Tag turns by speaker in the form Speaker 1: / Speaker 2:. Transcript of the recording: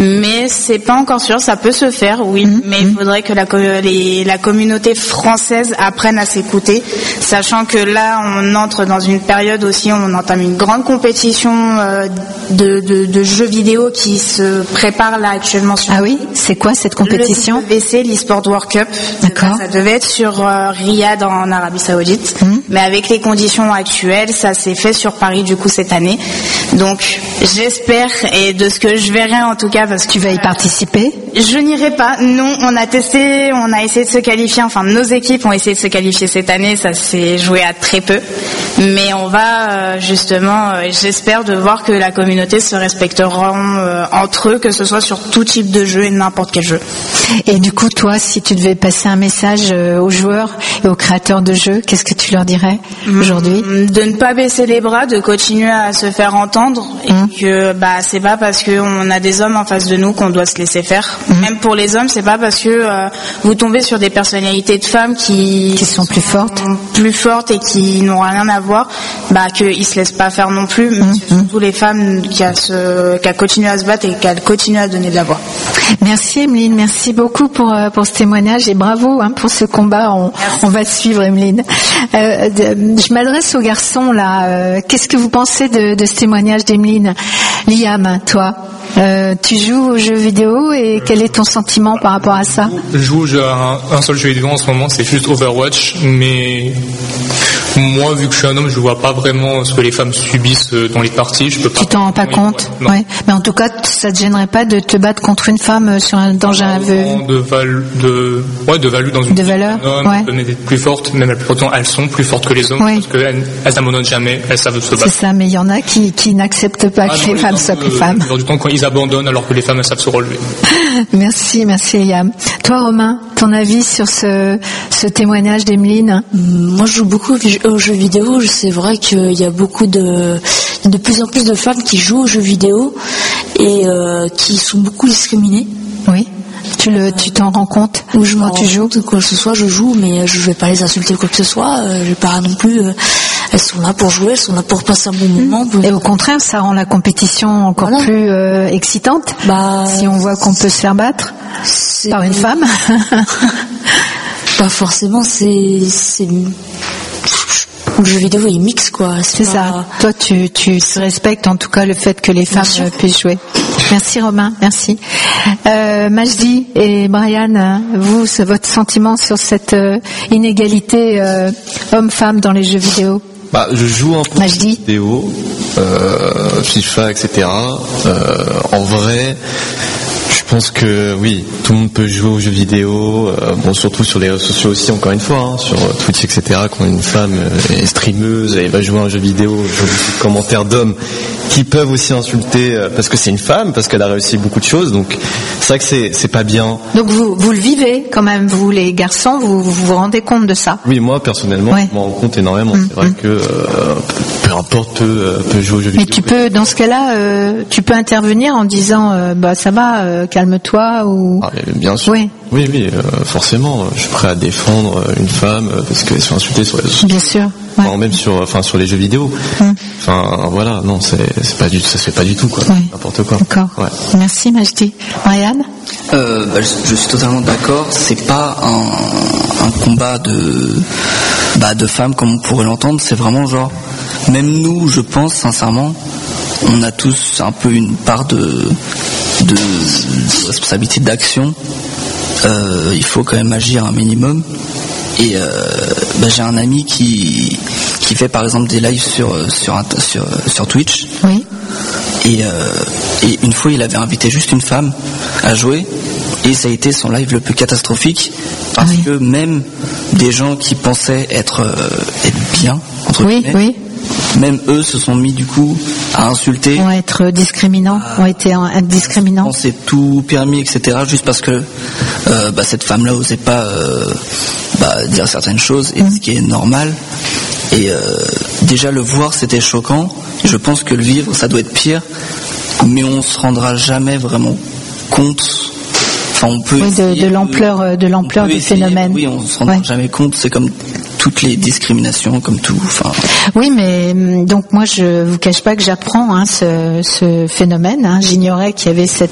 Speaker 1: Mais c'est pas encore sûr, ça peut se faire, oui, mais il faudrait que la communauté française apprenne à s'écouter, sachant que là, on entre dans une période aussi où on entame une grande compétition de jeux vidéo qui se prépare là actuellement sur...
Speaker 2: Ah oui, c'est quoi cette compétition?
Speaker 1: Le WC, l'eSport World Cup.
Speaker 2: D'accord.
Speaker 1: Ça devait être sur Riyad en Arabie Saoudite, mais avec les conditions actuelles, ça s'est fait sur Paris du coup cette année. Donc j'espère, et de ce que je verrai en tout cas, parce que
Speaker 2: tu vas y participer?
Speaker 1: Je n'irai pas. Non, on a testé, on a essayé de se qualifier. Enfin, nos équipes ont essayé de se qualifier cette année. Ça s'est joué à très peu. Mais on va justement, j'espère de voir que la communauté se respectera entre eux, que ce soit sur tout type de jeu et n'importe quel jeu.
Speaker 2: Et du coup, toi, si tu devais passer un message aux joueurs et aux créateurs de jeux, qu'est-ce que tu leur dirais aujourd'hui?
Speaker 1: De ne pas baisser les bras, de continuer à se faire entendre, et que c'est pas parce qu'on a des hommes en face de nous qu'on doit se laisser faire. Même pour les hommes, c'est pas parce que vous tombez sur des personnalités de femmes qui
Speaker 2: sont plus fortes
Speaker 1: et qui n'ont rien à voir, qu'ils se laissent pas faire non plus. Mais surtout les femmes qui a continué à se battre et qui a continué à donner de la voix.
Speaker 2: Merci Emeline, merci beaucoup pour ce témoignage et bravo pour ce combat. On va te suivre, Emeline. Je m'adresse aux garçons là. Qu'est-ce que vous pensez de ce témoignage d'Emeline? Liam, toi, tu joues aux jeux vidéo et quel est ton sentiment par rapport à ça?
Speaker 3: Je joue à un seul jeu vidéo en ce moment, c'est juste Overwatch, mais moi, vu que je suis un homme, je vois pas vraiment ce que les femmes subissent dans les parties. Je peux pas.
Speaker 2: Tu t'en rends pas compte? Ouais. Mais en tout cas, ça te gênerait pas de te battre contre une femme sur un danger aveu?
Speaker 3: De value dans une.
Speaker 2: De valeur.
Speaker 3: Ouais. Mais d'être plus fortes, même la plupart du temps, elles sont plus fortes que les hommes parce qu'elles abandonnent jamais, elles savent se battre.
Speaker 2: C'est ça, mais il y en a qui n'acceptent pas que les femmes soient plus femmes.
Speaker 3: Du temps, quand ils abandonnent, alors que les femmes elles savent se relever.
Speaker 2: Merci Liam. Toi, Romain, ton avis sur ce témoignage d'Emeline?
Speaker 4: Moi, je joue beaucoup aux jeux vidéo. C'est vrai qu'il y a beaucoup de plus en plus de femmes qui jouent aux jeux vidéo et qui sont beaucoup discriminées.
Speaker 2: Oui. Tu t'en rends compte?
Speaker 4: Ou tu joues? Quoi que ce soit, je joue, mais je vais pas les insulter ou quoi que ce soit. Je vais pas non plus. Elles sont là pour jouer, elles sont là pour passer un bon moment.
Speaker 2: Et au contraire, ça rend la compétition encore plus excitante. Si on voit qu'on peut se faire battre par une femme.
Speaker 4: Pas forcément, le jeu vidéo est mix quoi.
Speaker 2: C'est ça. Toi tu respectes en tout cas le fait que les femmes puissent jouer. Merci Romain, merci. Majdi et Brian, vous, c'est votre sentiment sur cette inégalité homme-femme dans les jeux vidéo?
Speaker 5: Je joue un peu aux jeux vidéo, FIFA, etc. En vrai, je pense que oui, tout le monde peut jouer aux jeux vidéo, surtout sur les réseaux sociaux aussi, encore une fois, sur Twitch, etc. Quand une femme est streameuse, elle va jouer à un jeu vidéo, je vois beaucoup de commentaires d'hommes qui peuvent aussi insulter parce que c'est une femme, parce qu'elle a réussi beaucoup de choses, donc c'est vrai que c'est pas bien.
Speaker 2: Donc vous le vivez quand même, vous les garçons, vous rendez compte de ça?
Speaker 5: Oui, moi personnellement, je m'en rends compte énormément. C'est vrai que peu importe peut jouer aux jeux vidéo.
Speaker 2: Mais tu peux, dans ce cas-là, tu peux intervenir en disant ça va, calme-toi ou.
Speaker 5: Bien sûr. Oui, forcément, je suis prêt à défendre une femme parce qu'elle se fait insulter sur les réseaux sociaux.
Speaker 2: Bien sûr.
Speaker 5: Ouais. Enfin, même sur les jeux vidéo. Enfin, voilà, non, ça se fait pas du tout, quoi. N'importe quoi.
Speaker 2: D'accord. Ouais. Merci, Majdi. Marianne?
Speaker 6: Je suis totalement d'accord. C'est pas un combat de femmes comme on pourrait l'entendre. C'est vraiment genre, même nous, je pense, sincèrement, on a tous un peu une part de responsabilité d'action. Il faut quand même agir un minimum. Et j'ai un ami qui fait par exemple des lives sur Twitch.
Speaker 2: Oui.
Speaker 6: Et une fois, il avait invité juste une femme à jouer, et ça a été son live le plus catastrophique parce que même des gens qui pensaient être bien entre guillemets, même eux se sont mis du coup à insulter,
Speaker 2: ont été discriminants.
Speaker 6: C'est tout permis, etc. Juste parce que cette femme-là osait pas dire certaines choses, et ce qui est normal. Et déjà le voir, c'était choquant. Je pense que le vivre, ça doit être pire, mais on se rendra jamais vraiment compte. Enfin, on peut
Speaker 2: de l'ampleur du phénomène.
Speaker 6: Oui, on se rendra jamais compte. C'est comme toutes les discriminations, comme tout. Enfin.
Speaker 2: Oui, mais donc moi je vous cache pas que j'apprends ce phénomène. J'ignorais qu'il y avait cette